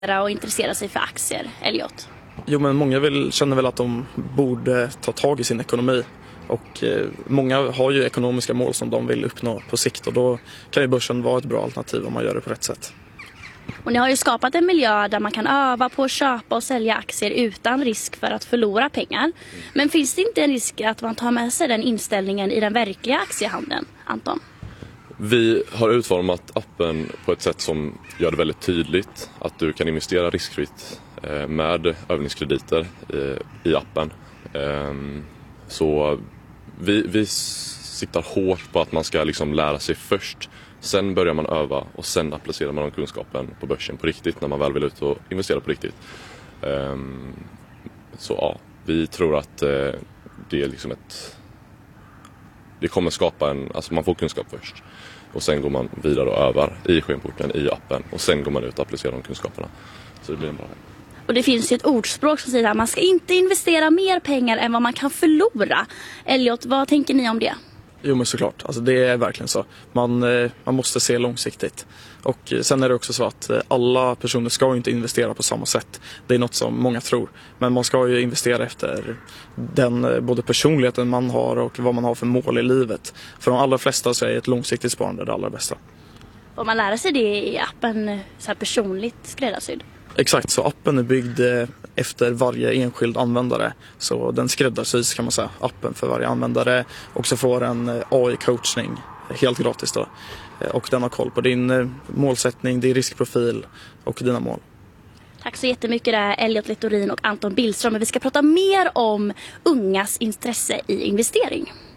och intressera sig för aktier, Elliot? Jo, men många känner väl att de borde ta tag i sin ekonomi. Och många har ju ekonomiska mål som de vill uppnå på sikt. Och då kan ju börsen vara ett bra alternativ om man gör det på rätt sätt. Och ni har ju skapat en miljö där man kan öva på att köpa och sälja aktier utan risk för att förlora pengar. Men finns det inte en risk att man tar med sig den inställningen i den verkliga aktiehandeln, Anton? Vi har utformat appen på ett sätt som gör det väldigt tydligt att du kan investera riskfritt med övningskrediter i appen. Så vi siktar hårt på att man ska liksom lära sig först. Sen börjar man öva och sen applicerar man den kunskapen på börsen på riktigt när man väl vill ut och investera på riktigt. Så ja, vi tror att det är liksom det kommer skapa alltså man får kunskap först. Och sen går man vidare och övar i skenporten, i appen. Och sen går man ut och applicerar de kunskaperna. Så det blir en bra väg. Och det finns ju ett ordspråk som säger att man ska inte investera mer pengar än vad man kan förlora. Elliot, vad tänker ni om det? Jo, men såklart. Alltså, det är verkligen så. Man måste se långsiktigt. Och sen är det också så att alla personer ska ju inte investera på samma sätt. Det är något som många tror. Men man ska ju investera efter den både personligheten man har och vad man har för mål i livet. För de allra flesta så är ett långsiktigt sparande det allra bästa. Får man lära sig det i appen så här personligt skräddarsydd? Exakt, så appen är byggd efter varje enskild användare. Så den skräddarsys kan man säga, appen för varje användare. Och så får en AI-coachning helt gratis då. Och den har koll på din målsättning, din riskprofil och dina mål. Tack så jättemycket där, Elliot Littorin och Anton Billström. Vi ska prata mer om ungas intresse i investering.